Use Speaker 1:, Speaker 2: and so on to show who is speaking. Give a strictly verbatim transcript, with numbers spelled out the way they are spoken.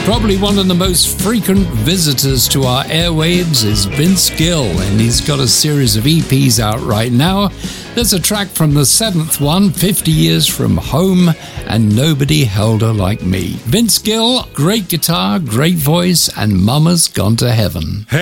Speaker 1: Probably one of the most frequent visitors to our airwaves is Vince Gill, and he's got a series of E Ps out right now. There's a track from the seventh one, fifty years from Home, and Nobody Held Her Like Me. Vince Gill, great guitar, great voice, and Mama's Gone to Heaven.
Speaker 2: Hey.